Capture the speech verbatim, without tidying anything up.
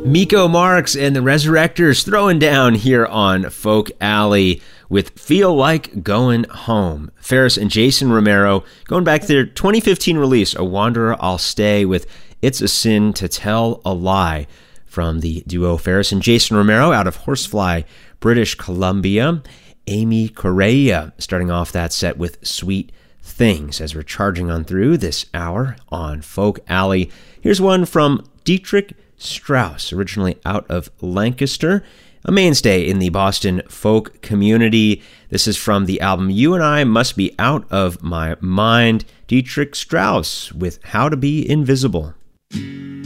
Miko Marks and the Resurrectors throwing down here on Folk Alley with Feel Like Going Home. Ferris and Jason Romero going back to their twenty fifteen release, A Wanderer I'll Stay, with It's a Sin to Tell a Lie, from the duo Ferris and Jason Romero out of Horsefly, British Columbia. Amy Correa starting off that set with Sweet Things as we're charging on through this hour on Folk Alley. Here's one from Dietrich Strauss, originally out of Lancaster, a mainstay in the Boston folk community. This is from the album You and I Must Be Out of My Mind. Dietrich Strauss with How to Be Invisible.